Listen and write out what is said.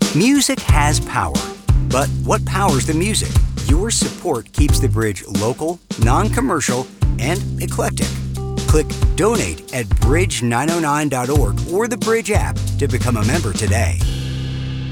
Music has power, but what powers the music? Your support keeps the Bridge local, non-commercial, and eclectic. Click Donate at bridge909.org or the Bridge app to become a member today.